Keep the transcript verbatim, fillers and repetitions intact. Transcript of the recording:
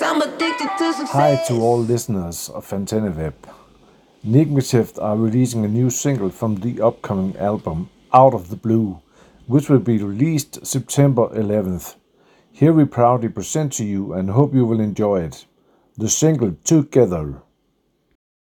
I'm addicted to success. Hi to all listeners of Antenneweb. Negenbetift are releasing a new single from the upcoming album Out of the Blue, which will be released September eleventh. Here we proudly present to you and hope you will enjoy it. The single Together.